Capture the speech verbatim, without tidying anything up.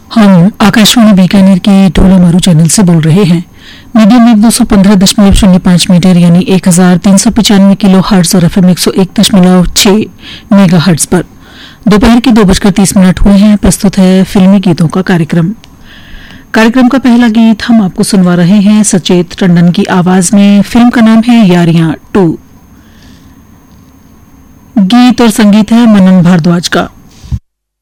हम आकाशवाणी बीकानेर के टोला मारू चैनल से बोल रहे हैं। मीडियम वेव दो सौ पंद्रह दशमलव शून्य पाँच मीटर यानी एक हजार तीन सौ पचानवे किलो हर्ट्ज और एफएम एक सौ एक दशमलव छह मेगा हर्ट्ज पर दोपहर के दो बजकर तीस मिनट हुए हैं। प्रस्तुत है फिल्मी गीतों का कार्यक्रम। कार्यक्रम का पहला गीत हम आपको सुनवा रहे हैं सचेत टंडन की आवाज में। फिल्म का नाम है यारियां टू। गीत और संगीत है मनन भारद्वाज का।